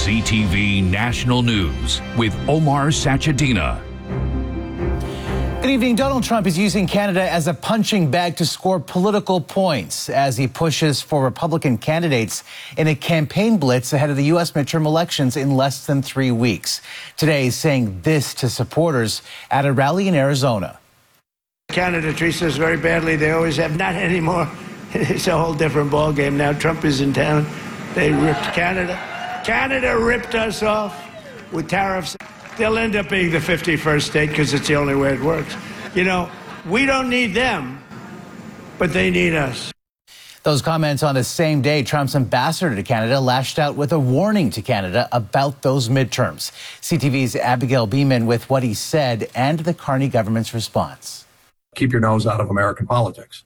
CTV National News with Omar Sachedina. Good evening. Donald Trump is using Canada as a punching bag to score political points as he pushes for Republican candidates in a campaign blitz ahead of the U.S. midterm elections in less than 3 weeks. Today, he's saying this to supporters at a rally in Arizona. Canada treats us very badly. They always have. Not anymore. It's a whole different ballgame now. Trump is in town. They ripped Canada. Canada ripped us off with tariffs. They'll end up being the 51st state because it's the only way it works. You know, we don't need them, but they need us. Those comments on the same day, Trump's ambassador to Canada lashed out with a warning to Canada about those midterms. CTV's Abigail Beeman with what he said and the Carney government's response. Keep your nose out of American politics.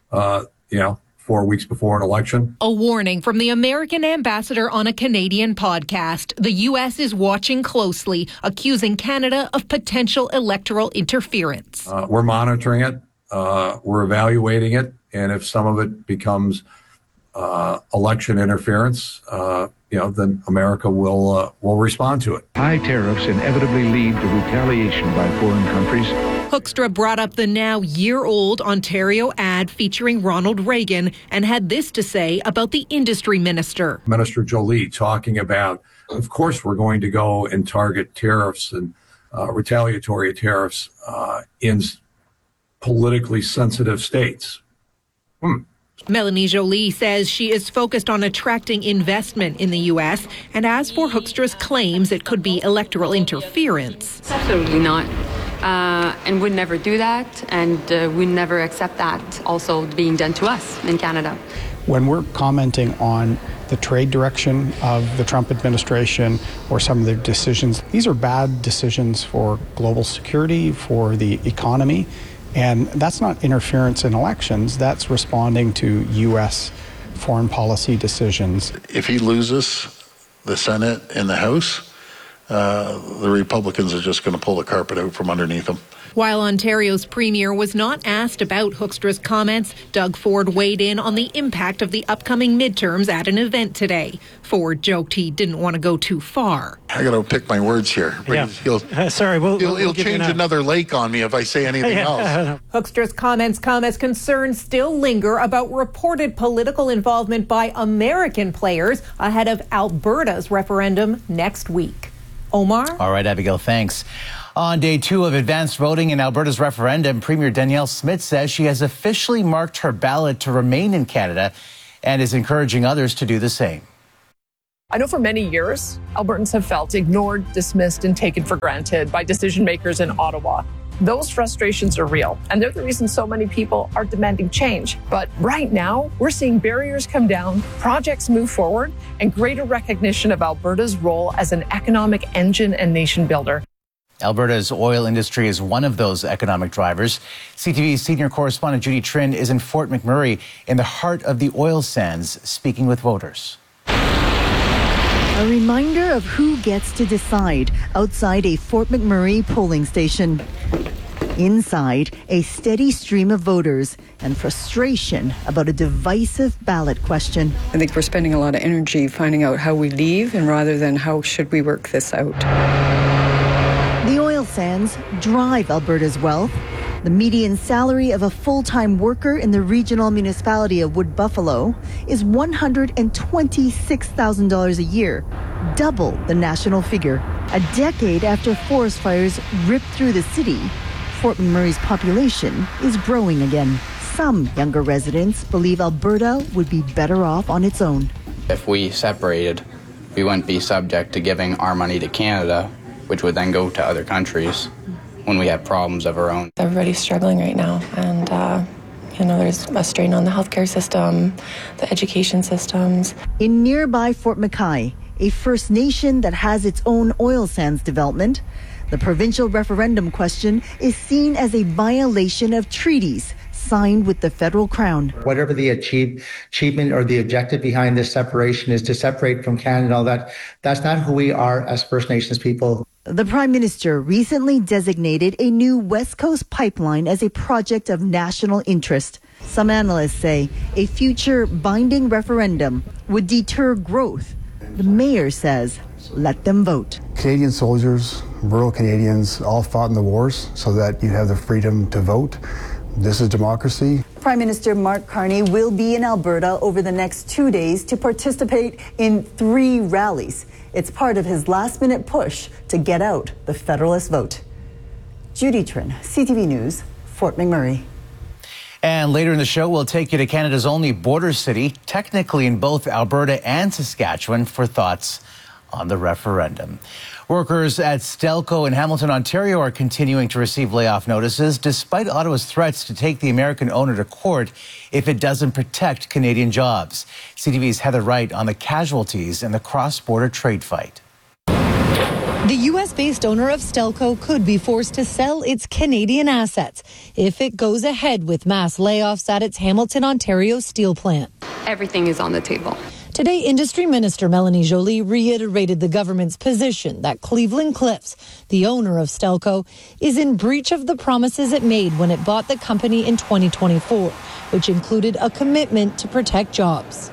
4 weeks before an election. A warning from the American ambassador on a Canadian podcast. The U.S. is watching closely, accusing Canada of potential electoral interference. We're monitoring it. We're evaluating it. And if some of it becomes election interference, then America will respond to it. High tariffs inevitably lead to retaliation by foreign countries. Hoekstra brought up the now year-old Ontario ad featuring Ronald Reagan and had this to say about the industry minister. Minister Jolie talking about, of course, we're going to go and target tariffs and retaliatory tariffs in politically sensitive states. Melanie Jolie says she is focused on attracting investment in the U.S. And as for Hoekstra's claims it could be electoral interference. Absolutely not. And would never do that, and we never accept that also being done to us in Canada. When we're commenting on the trade direction of the Trump administration or some of their decisions, these are bad decisions for global security, for the economy, and that's not interference in elections. That's responding to U.S. foreign policy decisions. If he loses the Senate and the House, the Republicans are just going to pull the carpet out from underneath them. While Ontario's premier was not asked about Hoekstra's comments, Doug Ford weighed in on the impact of the upcoming midterms at an event today. Ford joked he didn't want to go too far. I got to pick my words here. Yeah. He'll change another lake on me if I say anything else. Hoekstra's comments come as concerns still linger about reported political involvement by American players ahead of Alberta's referendum next week. Omar? All right, Abigail, thanks. On day 2 of advanced voting in Alberta's referendum, Premier Danielle Smith says she has officially marked her ballot to remain in Canada and is encouraging others to do the same. I know for many years, Albertans have felt ignored, dismissed, and taken for granted by decision makers in Ottawa. Those frustrations are real, and they're the reason so many people are demanding change. But right now, we're seeing barriers come down, projects move forward, and greater recognition of Alberta's role as an economic engine and nation builder. Alberta's oil industry is one of those economic drivers. CTV's senior correspondent Judy Trinh is in Fort McMurray in the heart of the oil sands, speaking with voters. A reminder of who gets to decide outside a Fort McMurray polling station. Inside, a steady stream of voters and frustration about a divisive ballot question. I think we're spending a lot of energy finding out how we leave and rather than how should we work this out. The oil sands drive Alberta's wealth. The median salary of a full-time worker in the regional municipality of Wood Buffalo is $126,000 a year, double the national figure. A decade after forest fires ripped through the city, Fort McMurray's population is growing again. Some younger residents believe Alberta would be better off on its own. If we separated, we wouldn't be subject to giving our money to Canada, which would then go to other countries when we have problems of our own. Everybody's struggling right now, and there's a strain on the healthcare system, the education systems. In nearby Fort McKay, a First Nation that has its own oil sands development, the provincial referendum question is seen as a violation of treaties signed with the federal crown. Whatever the achievement or the objective behind this separation is to separate from Canada, that's not who we are as First Nations people. The Prime Minister recently designated a new West Coast pipeline as a project of national interest. Some analysts say a future binding referendum would deter growth. The mayor says let them vote. Canadian soldiers, rural Canadians, all fought in the wars so that you have the freedom to vote. This is democracy. Prime Minister Mark Carney will be in Alberta over the next 2 days to participate in 3 rallies. It's part of his last-minute push to get out the Federalist vote. Judy Trin, CTV News, Fort McMurray. And later in the show, we'll take you to Canada's only border city, technically in both Alberta and Saskatchewan, for thoughts on the referendum. Workers at Stelco in Hamilton, Ontario are continuing to receive layoff notices despite Ottawa's threats to take the American owner to court if it doesn't protect Canadian jobs. CTV's Heather Wright on the casualties in the cross-border trade fight. The U.S.-based owner of Stelco could be forced to sell its Canadian assets if it goes ahead with mass layoffs at its Hamilton, Ontario steel plant. Everything is on the table. Today, Industry Minister Melanie Joly reiterated the government's position that Cleveland-Cliffs, the owner of Stelco, is in breach of the promises it made when it bought the company in 2024, which included a commitment to protect jobs.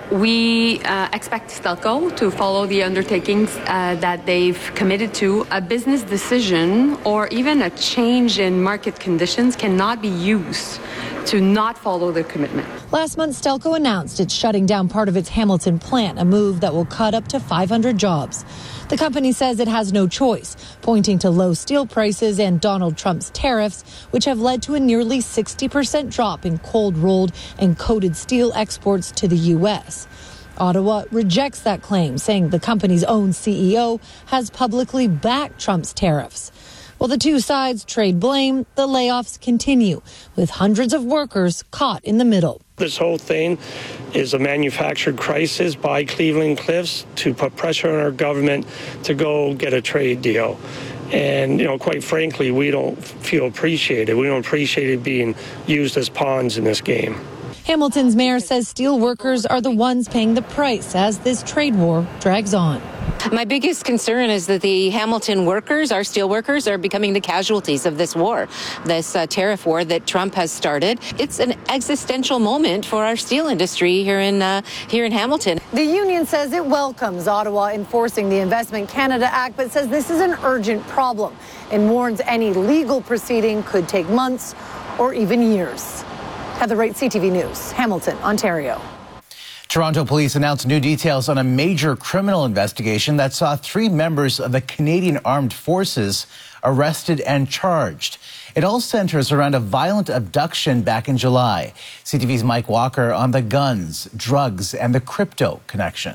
We expect Stelco to follow the undertakings that they've committed to. A business decision or even a change in market conditions cannot be used to not follow their commitment. Last month, Stelco announced it's shutting down part of its Hamilton plant, a move that will cut up to 500 jobs. The company says it has no choice, pointing to low steel prices and Donald Trump's tariffs, which have led to a nearly 60% drop in cold-rolled and coated steel exports to the U.S. Ottawa rejects that claim, saying the company's own CEO has publicly backed Trump's tariffs. While the two sides trade blame, the layoffs continue, with hundreds of workers caught in the middle. This whole thing is a manufactured crisis by Cleveland-Cliffs to put pressure on our government to go get a trade deal. And, quite frankly, we don't feel appreciated. We don't appreciate it being used as pawns in this game. Hamilton's mayor says steel workers are the ones paying the price as this trade war drags on. My biggest concern is that the Hamilton workers, our steel workers, are becoming the casualties of this war, this tariff war that Trump has started. It's an existential moment for our steel industry here in Hamilton. The union says it welcomes Ottawa enforcing the Investment Canada Act, but says this is an urgent problem and warns any legal proceeding could take months or even years. Heather Wright, CTV News, Hamilton, Ontario. Toronto police announced new details on a major criminal investigation that saw 3 members of the Canadian Armed Forces arrested and charged. It all centers around a violent abduction back in July. CTV's Mike Walker on the guns, drugs, and the crypto connection.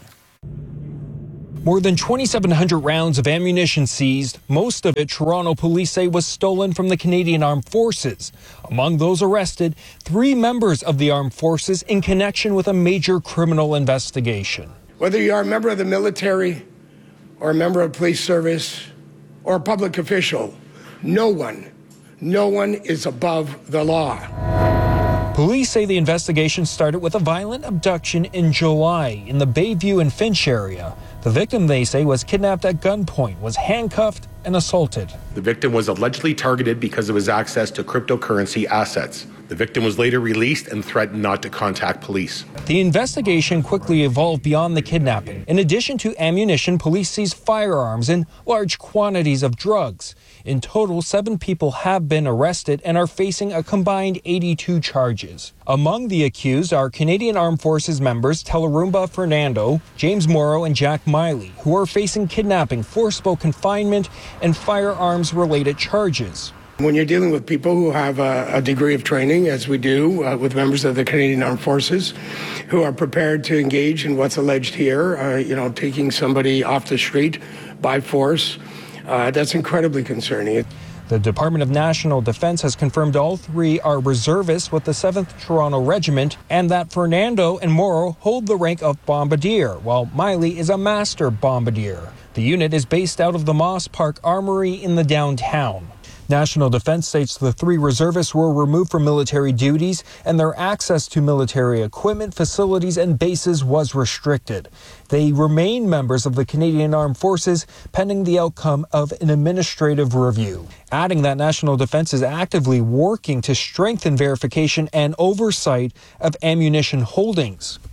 More than 2,700 rounds of ammunition seized. Most of it, Toronto police say, was stolen from the Canadian Armed Forces. Among those arrested, 3 members of the Armed Forces in connection with a major criminal investigation. Whether you are a member of the military or a member of police service or a public official, no one is above the law. Police say the investigation started with a violent abduction in July in the Bayview and Finch area. The victim, they say, was kidnapped at gunpoint, was handcuffed and assaulted. The victim was allegedly targeted because of his access to cryptocurrency assets. The victim was later released and threatened not to contact police. The investigation quickly evolved beyond the kidnapping. In addition to ammunition, police seized firearms and large quantities of drugs. In total, 7 people have been arrested and are facing a combined 82 charges. Among the accused are Canadian Armed Forces members Tellerumba Fernando, James Morrow, and Jack Miley, who are facing kidnapping, forcible confinement, and firearms-related charges. When you're dealing with people who have a degree of training, as we do with members of the Canadian Armed Forces, who are prepared to engage in what's alleged here, taking somebody off the street by force, that's incredibly concerning. The Department of National Defence has confirmed all 3 are reservists with the 7th Toronto Regiment and that Fernando and Morrow hold the rank of bombardier, while Miley is a master bombardier. The unit is based out of the Moss Park Armory in the downtown. National Defence states the 3 reservists were removed from military duties and their access to military equipment, facilities, and bases was restricted. They remain members of the Canadian Armed Forces pending the outcome of an administrative review. Adding that National Defence is actively working to strengthen verification and oversight of ammunition holdings.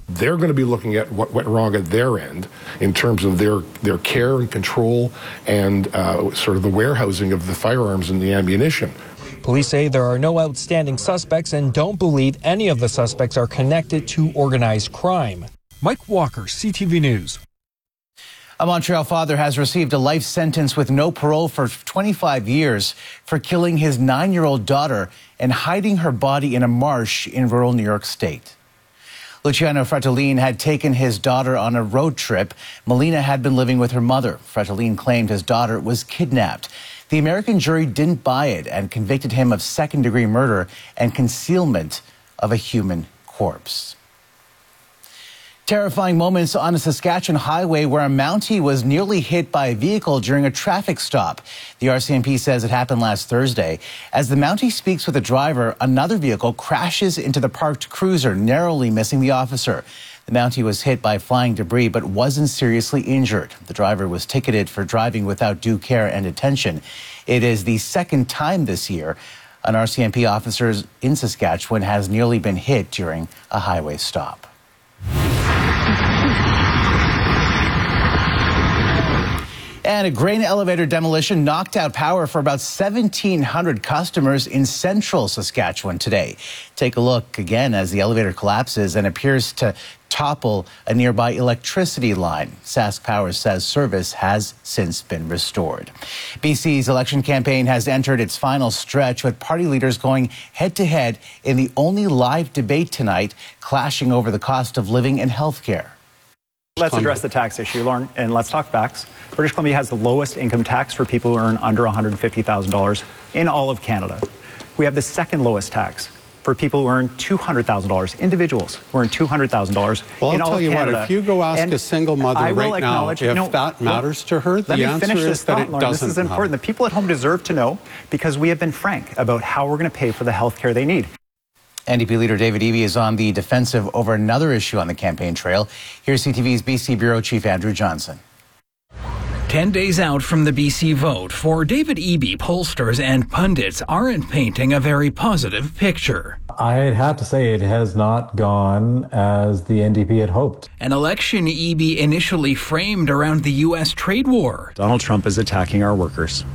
They're going to be looking at what went wrong at their end in terms of their care and control and sort of the warehousing of the firearms and the ammunition. Police say there are no outstanding suspects and don't believe any of the suspects are connected to organized crime. Mike Walker, CTV News. A Montreal father has received a life sentence with no parole for 25 years for killing his 9-year-old daughter and hiding her body in a marsh in rural New York State. Luciano Fratellin had taken his daughter on a road trip. Melina had been living with her mother. Fratellin claimed his daughter was kidnapped. The American jury didn't buy it and convicted him of second-degree murder and concealment of a human corpse. Terrifying moments on a Saskatchewan highway where a Mountie was nearly hit by a vehicle during a traffic stop. The RCMP says it happened last Thursday. As the Mountie speaks with the driver, another vehicle crashes into the parked cruiser, narrowly missing the officer. The Mountie was hit by flying debris but wasn't seriously injured. The driver was ticketed for driving without due care and attention. It is the second time this year an RCMP officer in Saskatchewan has nearly been hit during a highway stop. And a grain elevator demolition knocked out power for about 1,700 customers in central Saskatchewan today. Take a look again as the elevator collapses and appears to topple a nearby electricity line. Sask Power says service has since been restored. BC's election campaign has entered its final stretch with party leaders going head-to-head in the only live debate tonight, clashing over the cost of living and health care. Let's address the tax issue, Lauren, and let's talk facts. British Columbia has the lowest income tax for people who earn under $150,000 in all of Canada. We have the second lowest tax for people who earn $200,000, individuals who earn $200,000 well, in I'll all tell of you Canada. What, if you go ask a single mother right now if that matters to her, the answer is that it doesn't. This is important. The people at home deserve to know because we have been frank about how we're going to pay for the health care they need. NDP leader David Eby is on the defensive over another issue on the campaign trail. Here's CTV's BC Bureau Chief Andrew Johnson. 10 days out from the BC vote, for David Eby, pollsters and pundits aren't painting a very positive picture. I'd have to say it has not gone as the NDP had hoped. An election Eby initially framed around the U.S. trade war. Donald Trump is attacking our workers.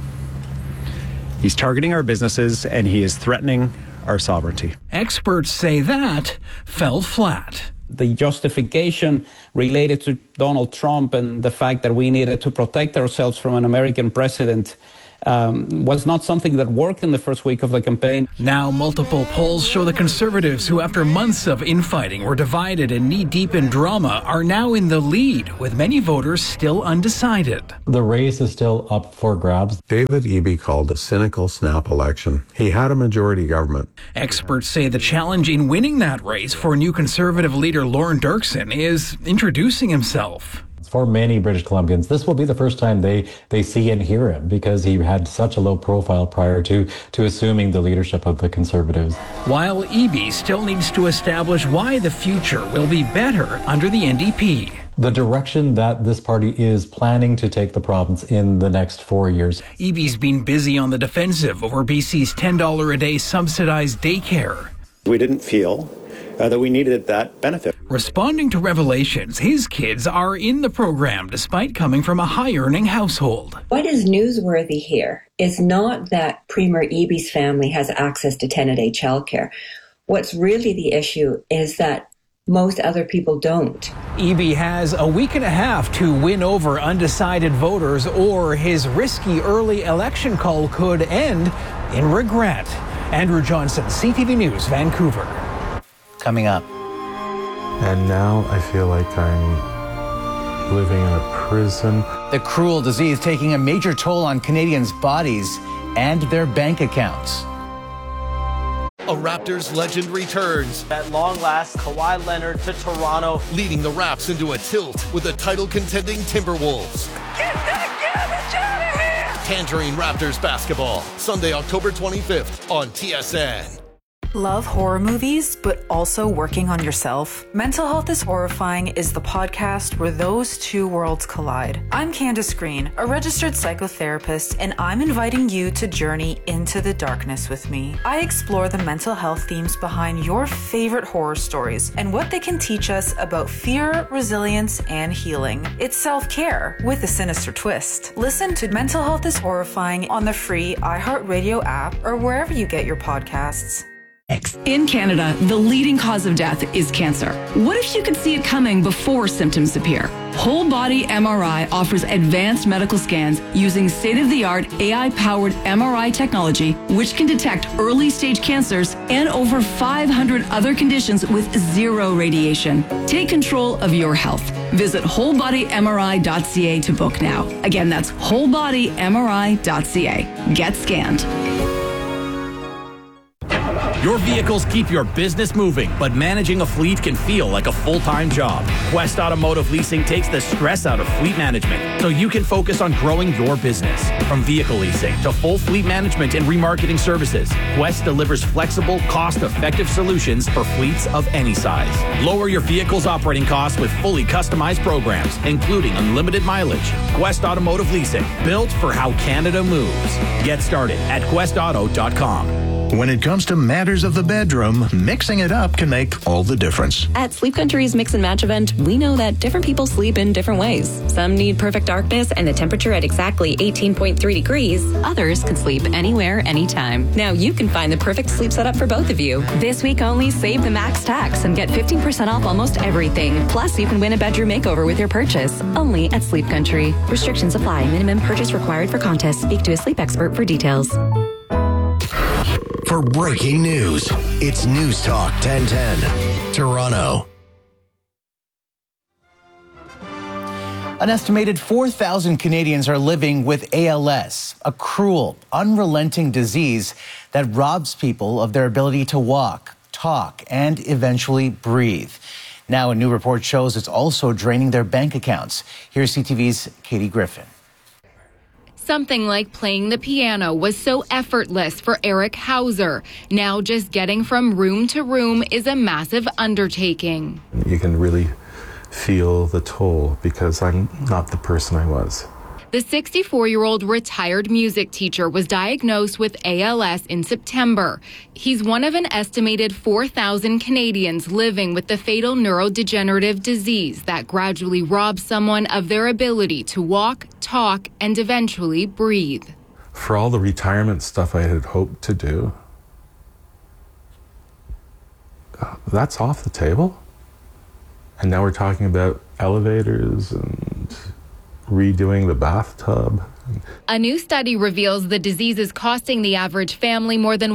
He's targeting our businesses and he is threatening our sovereignty. Experts say that fell flat. The justification related to Donald Trump and the fact that we needed to protect ourselves from an American president was not something that worked in the first week of the campaign. Now multiple polls show the Conservatives, who after months of infighting were divided and knee-deep in drama, are now in the lead, with many voters still undecided. The race is still up for grabs. David Eby called a cynical snap election. He had a majority government. Experts say the challenge in winning that race for new Conservative leader Lorne Dirksen is introducing himself. For many British Columbians, this will be the first time they see and hear him because he had such a low profile prior to assuming the leadership of the Conservatives. While Eby still needs to establish why the future will be better under the NDP. The direction that this party is planning to take the province in the next 4 years. Eby's been busy on the defensive over BC's $10 a day subsidized daycare. We didn't feel that we needed that benefit. Responding to revelations, his kids are in the program despite coming from a high-earning household. What is newsworthy here is not that Premier Eby's family has access to 10-a-day childcare. What's really the issue is that most other people don't. Eby has a week and a half to win over undecided voters, or his risky early election call could end in regret. Andrew Johnson, CTV News, Vancouver. Coming up. And now I feel like I'm living in a prison. The cruel disease taking a major toll on Canadians' bodies and their bank accounts. A Raptors legend returns. At long last, Kawhi Leonard to Toronto, leading the Raps into a tilt with the title-contending Timberwolves. Get that garbage out of here! Tangerine Raptors basketball, Sunday, October 25th on TSN. Love horror movies, but also working on yourself? Mental Health is Horrifying is the podcast where those two worlds collide. I'm Candace Green, a registered psychotherapist, and I'm inviting you to journey into the darkness with me. I explore the mental health themes behind your favorite horror stories and what they can teach us about fear, resilience, and healing. It's self-care with a sinister twist. Listen to Mental Health is Horrifying on the free iHeartRadio app or wherever you get your podcasts. In Canada, the leading cause of death is cancer. What if you could see it coming before symptoms appear? Whole Body MRI offers advanced medical scans using state-of-the-art AI-powered MRI technology, which can detect early-stage cancers and over 500 other conditions with zero radiation. Take control of your health. Visit wholebodymri.ca to book now. Again, that's wholebodymri.ca. Get scanned. Your vehicles keep your business moving, but managing a fleet can feel like a full-time job. Quest Automotive Leasing takes the stress out of fleet management so you can focus on growing your business. From vehicle leasing to full fleet management and remarketing services, Quest delivers flexible, cost-effective solutions for fleets of any size. Lower your vehicle's operating costs with fully customized programs, including unlimited mileage. Quest Automotive Leasing, built for how Canada moves. Get started at questauto.com. When it comes to matters of the bedroom, mixing it up can make all the difference. At Sleep Country's Mix and Match event, we know that different people sleep in different ways. Some need perfect darkness and the temperature at exactly 18.3 degrees. Others can sleep anywhere, anytime. Now you can find the perfect sleep setup for both of you. This week only, save the max tax and get 15% off almost everything. Plus, you can win a bedroom makeover with your purchase. Only at Sleep Country. Restrictions apply. Minimum purchase required for contest. Speak to a sleep expert for details. For breaking news, it's News Talk 1010, Toronto. An estimated 4,000 Canadians are living with ALS, a cruel, unrelenting disease that robs people of their ability to walk, talk, and eventually breathe. Now, a new report shows it's also draining their bank accounts. Here's CTV's Katie Griffin. Something like playing the piano was so effortless for Eric Hauser. Now just getting from room to room is a massive undertaking. You can really feel the toll because I'm not the person I was. The 64-year-old retired music teacher was diagnosed with ALS in September. He's one of an estimated 4,000 Canadians living with the fatal neurodegenerative disease that gradually robs someone of their ability to walk, talk, and eventually breathe. For all the retirement stuff I had hoped to do, that's off the table. And now we're talking about elevators and redoing the bathtub. A new study reveals the disease is costing the average family more than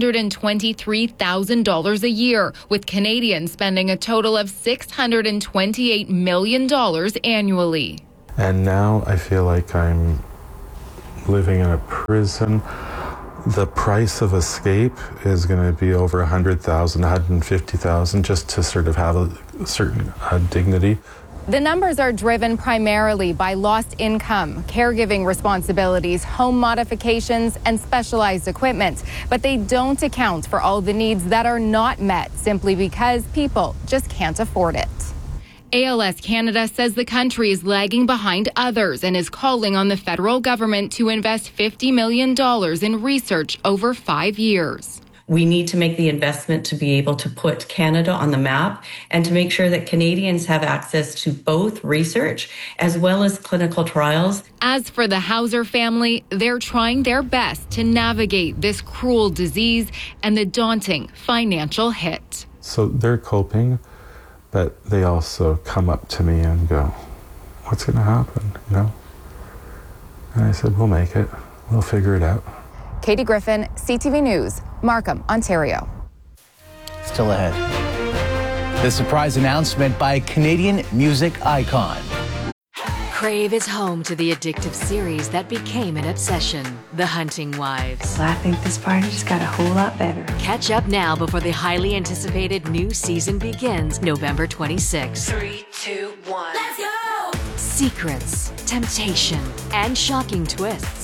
$123,000 a year, with Canadians spending a total of $628 million annually. And now I feel like I'm living in a prison. The price of escape is going to be over $100,000, $150,000 just to sort of have a certain dignity. The numbers are driven primarily by lost income, caregiving responsibilities, home modifications, and specialized equipment. But they don't account for all the needs that are not met simply because people just can't afford it. ALS Canada says the country is lagging behind others and is calling on the federal government to invest $50 million in research over 5 years. We need to make the investment to be able to put Canada on the map and to make sure that Canadians have access to both research as well as clinical trials. As for the Hauser family, they're trying their best to navigate this cruel disease and the daunting financial hit. So they're coping, but they also come up to me and go, what's going to happen, you know? And I said, we'll make it. We'll figure it out. Katie Griffin, CTV News, Markham, Ontario. Still ahead. The surprise announcement by Canadian music icon. Crave is home to the addictive series that became an obsession, The Hunting Wives. Well, I think this party just got a whole lot better. Catch up now before the highly anticipated new season begins November 26th. 3, 2, 1. Let's go! Secrets, temptation, and shocking twists.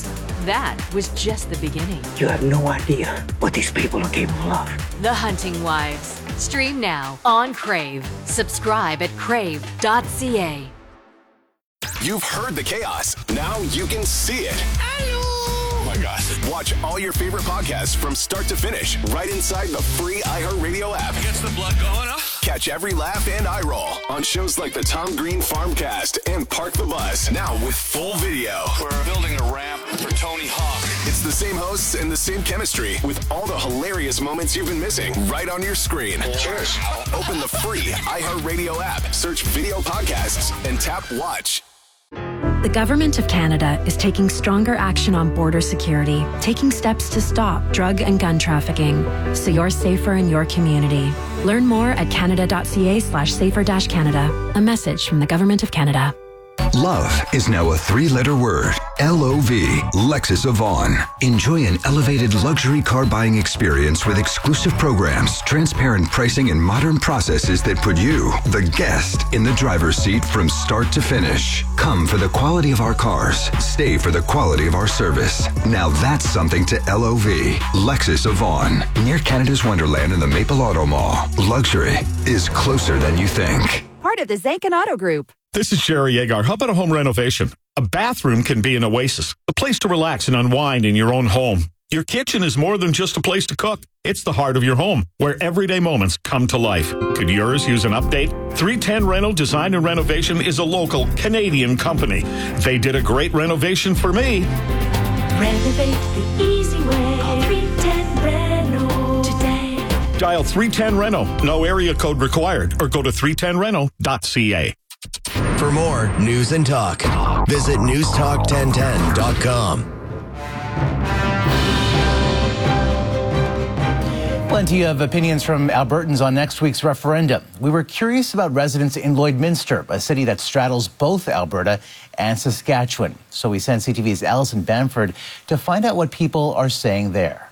That was just the beginning. You have no idea what these people are capable of. The Hunting Wives. Stream now on Crave. Subscribe at crave.ca. You've heard the chaos. Now you can see it. Oh my gosh. Watch all your favorite podcasts from start to finish right inside the free iHeartRadio app. Gets the blood going, huh? Catch every laugh and eye roll on shows like the Tom Green Farmcast and Park the Bus. Now with full video. We're building a ramp for Tony Hawk. It's the same hosts and the same chemistry with all the hilarious moments you've been missing right on your screen. Cheers. Open the free iHeartRadio app, search video podcasts, and tap watch. The Government of Canada is taking stronger action on border security, taking steps to stop drug and gun trafficking, so you're safer in your community. Learn more at canada.ca/safer-canada. A message from the Government of Canada. Love is now a three-letter word. L-O-V. Lexus of Vaughan. Enjoy an elevated luxury car buying experience with exclusive programs, transparent pricing, and modern processes that put you, the guest, in the driver's seat from start to finish. Come for the quality of our cars. Stay for the quality of our service. Now that's something to L-O-V. Lexus of Vaughan. Near Canada's Wonderland in the Maple Auto Mall. Luxury is closer than you think. Part of the Zankin Auto Group. This is Jerry Yegar. How about a home renovation? A bathroom can be an oasis, a place to relax and unwind in your own home. Your kitchen is more than just a place to cook. It's the heart of your home, where everyday moments come to life. Could yours use an update? 310 Reno Design and Renovation is a local Canadian company. They did a great renovation for me. Renovate the easy way. Call 310 Reno today. Dial 310 Reno. No area code required. Or go to 310reno.ca. For more news and talk, visit newstalk1010.com. Plenty of opinions from Albertans on next week's referendum. We were curious about residents in Lloydminster, a city that straddles both Alberta and Saskatchewan. So we sent CTV's Alison Bamford to find out what people are saying there.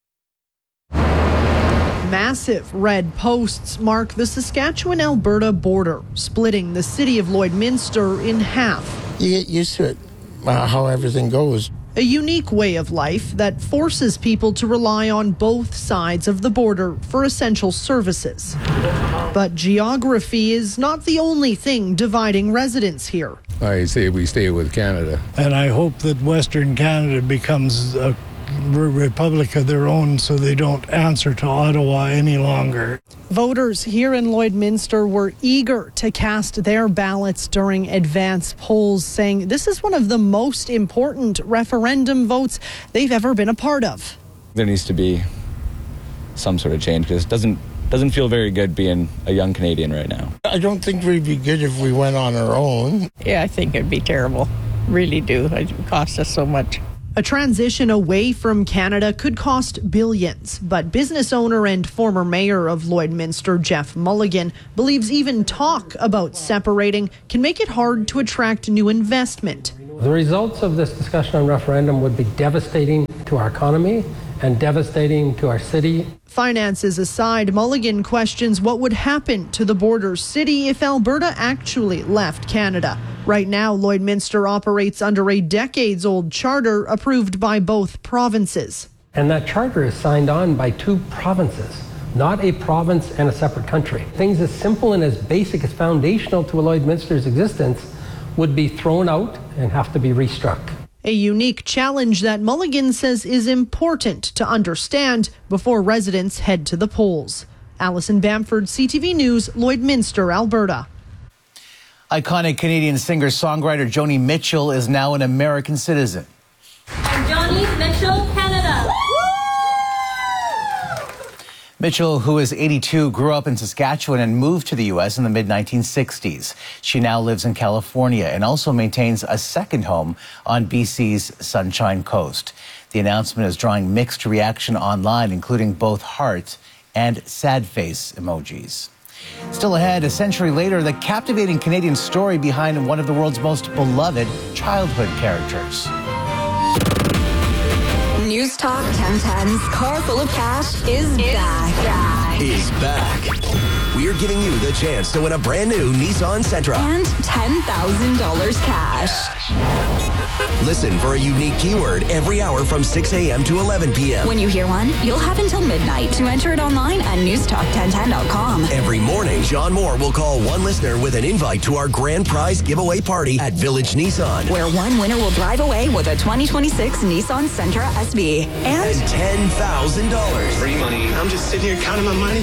Massive red posts mark the Saskatchewan-Alberta border, splitting the city of Lloydminster in half. You get used to it, how everything goes. A unique way of life that forces people to rely on both sides of the border for essential services. But geography is not the only thing dividing residents here. I say we stay with Canada. And I hope that Western Canada becomes a republic of their own so they don't answer to Ottawa any longer. Voters here in Lloydminster were eager to cast their ballots during advance polls, saying this is one of the most important referendum votes they've ever been a part of. There needs to be some sort of change because it doesn't feel very good being a young Canadian right now. I don't think we'd be good if we went on our own. Yeah, I think it'd be terrible. Really do. It would cost us so much. A transition away from Canada could cost billions, but business owner and former mayor of Lloydminster, Jeff Mulligan, believes even talk about separating can make it hard to attract new investment. The results of this discussion on referendum would be devastating to our economy and devastating to our city. Finances aside, Mulligan questions what would happen to the border city if Alberta actually left Canada. Right now, Lloydminster operates under a decades-old charter approved by both provinces. And that charter is signed on by two provinces, not a province and a separate country. Things as simple and as basic as foundational to Lloydminster's existence would be thrown out and have to be restruck. A unique challenge that Mulligan says is important to understand before residents head to the polls. Alison Bamford, CTV News, Lloydminster, Alberta. Iconic Canadian singer-songwriter Joni Mitchell is now an American citizen. I'm Joni Mitchell, Canada. Mitchell, who is 82, grew up in Saskatchewan and moved to the U.S. in the mid-1960s. She now lives in California and also maintains a second home on BC's Sunshine Coast. The announcement is drawing mixed reaction online, including both heart and sad face emojis. Still ahead, a century later, the captivating Canadian story behind one of the world's most beloved childhood characters. News Talk 1010's Car Full of Cash is back. Is back. We're giving you the chance to win a brand new Nissan Sentra. And $10,000 cash. Listen for a unique keyword every hour from 6 a.m. to 11 p.m. When you hear one, you'll have until midnight to enter it online at newstalk1010.com. Every morning, John Moore will call one listener with an invite to our grand prize giveaway party at Village Nissan, where one winner will drive away with a 2026 Nissan Sentra SV and $10,000. Free money. I'm just sitting here counting my money.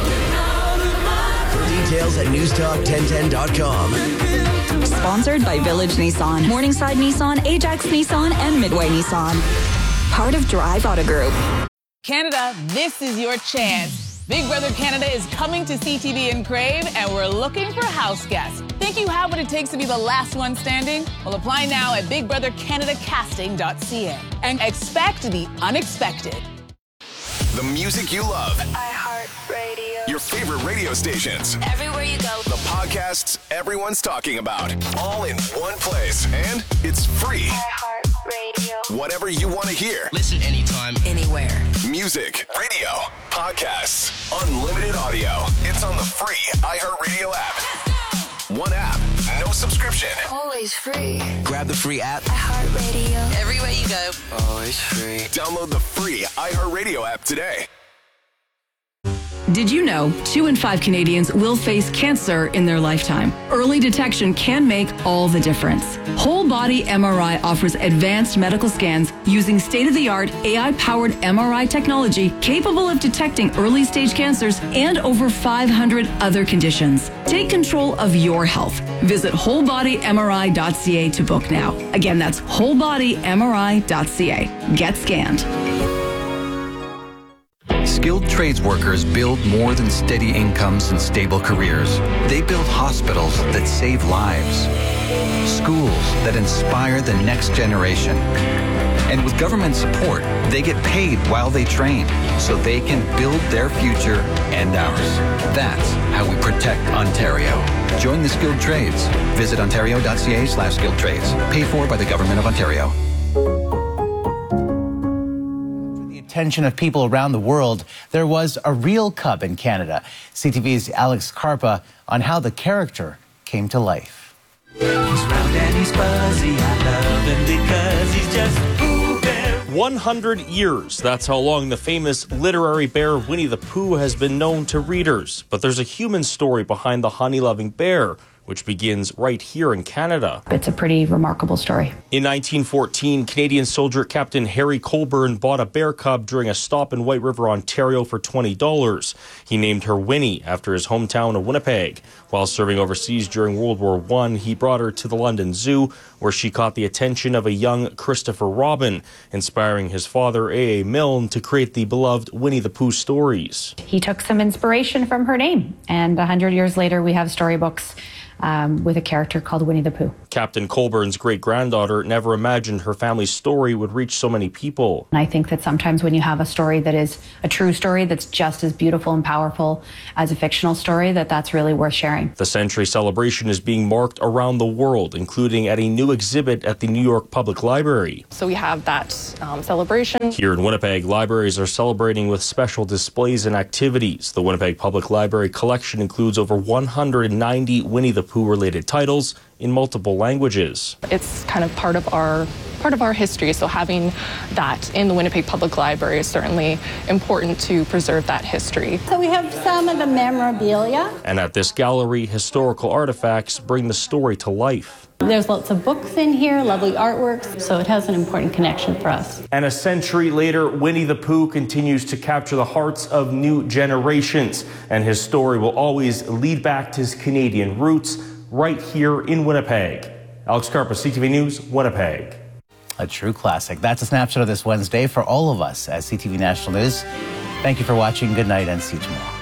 For details at newstalk1010.com. Sponsored by Village Nissan, Morningside Nissan, Ajax Nissan, and Midway Nissan. Part of Drive Auto Group. Canada, this is your chance. Big Brother Canada is coming to CTV and Crave, and we're looking for house guests. Think you have what it takes to be the last one standing? Well, apply now at BigBrotherCanadaCasting.ca and expect the unexpected. The music you love. iHeartRadio. Your favorite radio stations. Everywhere you go. The podcasts everyone's talking about. All in one place. And it's free. iHeartRadio. Whatever you want to hear. Listen anytime, anywhere. Music, radio, podcasts, unlimited audio. It's on the free iHeartRadio app. One app, no subscription. Always free. grab the free app. iHeartRadio. Everywhere you go. Always free. Download the free iHeartRadio app today. Did you know 2 in 5 Canadians will face cancer in their lifetime? Early detection can make all the difference. Whole Body MRI offers advanced medical scans using state-of-the-art AI-powered MRI technology capable of detecting early-stage cancers and over 500 other conditions. Take control of your health. Visit wholebodymri.ca to book now. Again, that's wholebodymri.ca. Get scanned. Skilled trades workers build more than steady incomes and stable careers. They build hospitals that save lives, schools that inspire the next generation. And with government support, they get paid while they train so they can build their future and ours. That's how we protect Ontario. Join the skilled trades. Visit ontario.ca/skilled trades. Paid for by the Government of Ontario. Attention of people around the world, there was a real cub in Canada. CTV's Alex Karpa on how the character came to life. He's round and he's fuzzy, I love him because he's just Pooh Bear. 100 years, that's how long the famous literary bear Winnie the Pooh has been known to readers. But there's a human story behind the honey-loving bear, which begins right here in Canada. It's a pretty remarkable story. In 1914, Canadian soldier Captain Harry Colburn bought a bear cub during a stop in White River, Ontario for $20. He named her Winnie after his hometown of Winnipeg. While serving overseas during World War I, he brought her to the London Zoo, where she caught the attention of a young Christopher Robin, inspiring his father, A.A. Milne, to create the beloved Winnie the Pooh stories. He took some inspiration from her name, and 100 years later we have storybooks with a character called Winnie the Pooh. Captain Colburn's great-granddaughter never imagined her family's story would reach so many people. And I think that sometimes when you have a story that is a true story that's just as beautiful and powerful as a fictional story, that's really worth sharing. The Century celebration is being marked around the world, including at a new exhibit at the New York Public Library. So we have that celebration. Here in Winnipeg, libraries are celebrating with special displays and activities. The Winnipeg Public Library collection includes over 190 Winnie the Pooh-related titles in multiple languages. It's kind of part of our history, so having that in the Winnipeg Public Library is certainly important to preserve that history. So we have some of the memorabilia. And at this gallery, historical artifacts bring the story to life. There's lots of books in here, lovely artworks, so it has an important connection for us. And a century later, Winnie the Pooh continues to capture the hearts of new generations, and his story will always lead back to his Canadian roots right here in Winnipeg. Alex Karpa, CTV News, Winnipeg. A true classic. That's a snapshot of this Wednesday for all of us at CTV National News. Thank you for watching. Good night and see you tomorrow.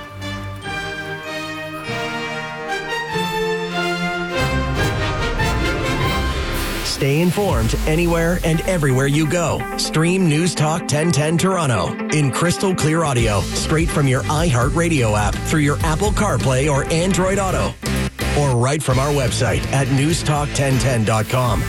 Stay informed anywhere and everywhere you go. Stream News Talk 1010 Toronto in crystal clear audio straight from your iHeartRadio app through your Apple CarPlay or Android Auto, or right from our website at newstalk1010.com.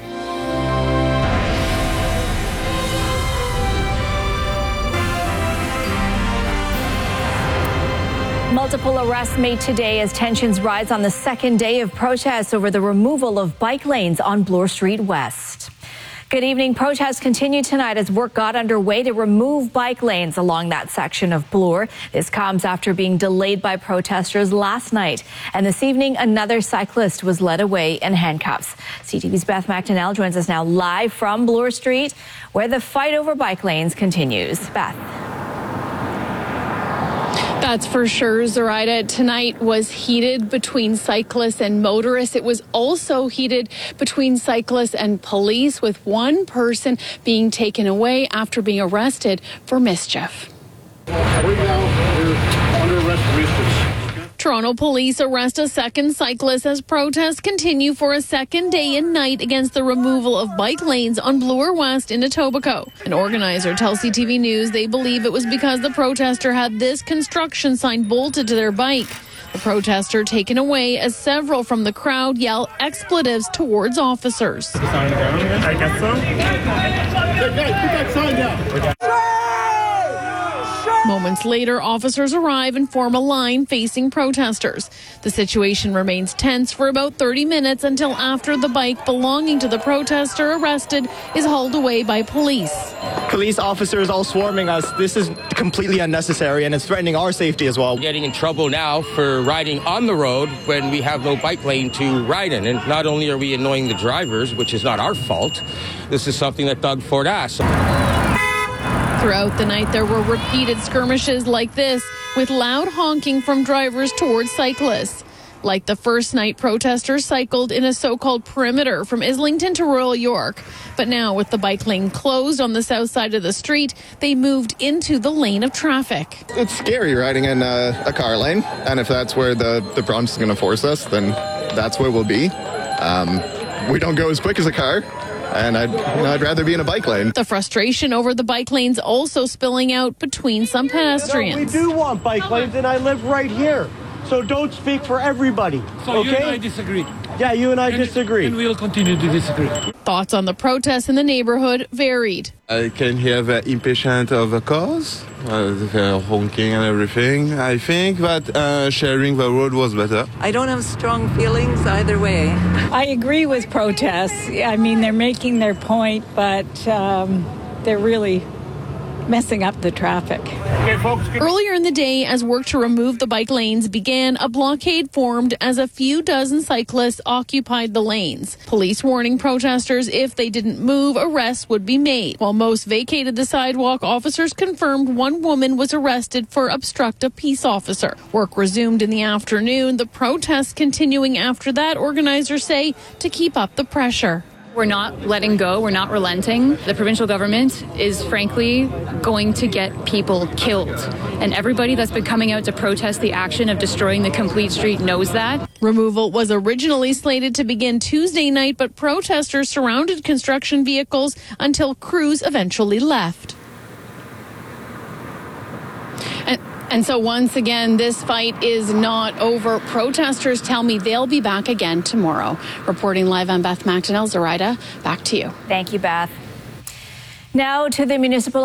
Multiple arrests made today as tensions rise on the second day of protests over the removal of bike lanes on Bloor Street West. Good evening. Protests continue tonight as work got underway to remove bike lanes along that section of Bloor. This comes after being delayed by protesters last night. And this evening, another cyclist was led away in handcuffs. CTV's Beth McDonnell joins us now live from Bloor Street, where the fight over bike lanes continues. Beth. That's for sure, Zoraida. Tonight was heated between cyclists and motorists. It was also heated between cyclists and police, with one person being taken away after being arrested for mischief. Right now, we're under arrest for mischief. Toronto police arrest a second cyclist as protests continue for a second day and night against the removal of bike lanes on Bloor West in Etobicoke. An organizer tells CTV News they believe it was because the protester had this construction sign bolted to their bike. The protester taken away as several from the crowd yell expletives towards officers. The sign down? I guess so. Hey guys, put that sign down. Moments later, officers arrive and form a line facing protesters. The situation remains tense for about 30 minutes until after the bike belonging to the protester arrested is hauled away by police. Police officers all swarming us. This is completely unnecessary and it's threatening our safety as well. We're getting in trouble now for riding on the road when we have no bike lane to ride in. And not only are we annoying the drivers, which is not our fault, this is something that Doug Ford asked. Throughout the night, there were repeated skirmishes like this, with loud honking from drivers towards cyclists. Like the first night, protesters cycled in a so-called perimeter from Islington to Royal York. But now, with the bike lane closed on the south side of the street, they moved into the lane of traffic. It's scary riding in a car lane, and if that's where the prompt is going to force us, then that's where we'll be. We don't go as quick as a car. And I'd rather be in a bike lane. The frustration over the bike lanes also spilling out between some pedestrians. We do want bike lanes, and I live right here. So don't speak for everybody. So okay? You and I disagree. Yeah, you and I disagree. And we'll continue to disagree. Thoughts on the protests in the neighborhood varied. I can hear the impatient of the cars, they're honking and everything. I think that sharing the road was better. I don't have strong feelings either way. I agree with protests. I mean, they're making their point, but they're really messing up the traffic. Earlier in the day, as work to remove the bike lanes began, a blockade formed as a few dozen cyclists occupied the lanes. Police warning protesters if they didn't move, arrests would be made. While most vacated the sidewalk, officers confirmed one woman was arrested for obstruct a peace officer. Work resumed in the afternoon. The protests continuing after that, organizers say, to keep up the pressure. We're not letting go. We're not relenting. The provincial government is frankly going to get people killed. And everybody that's been coming out to protest the action of destroying the complete street knows that. Removal was originally slated to begin Tuesday night, but protesters surrounded construction vehicles until crews eventually left. And so once again, this fight is not over. Protesters tell me they'll be back again tomorrow. Reporting live, I'm Beth McDonnell. Zoraida, back to you. Thank you, Beth. Now to the municipal